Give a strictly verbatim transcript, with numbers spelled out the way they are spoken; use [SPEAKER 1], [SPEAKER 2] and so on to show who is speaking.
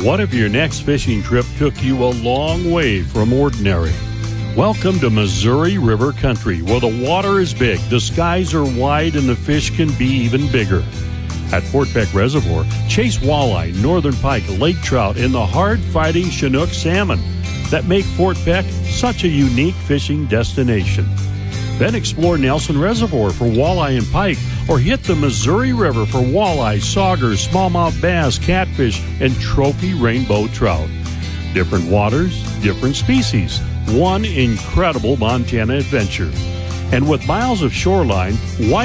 [SPEAKER 1] What if your next fishing trip took you a long way from ordinary? Welcome to Missouri River Country, where the water is big, the skies are wide, and the fish can be even bigger. At Fort Peck Reservoir, chase walleye, northern pike, lake trout, and the hard-fighting Chinook salmon that make Fort Peck such a unique fishing destination. Then explore Nelson Reservoir for walleye and pike, or hit the Missouri River for walleye, sauger, smallmouth bass, catfish, and trophy rainbow trout. Different waters, different species. One incredible Montana adventure. And with miles of shoreline, why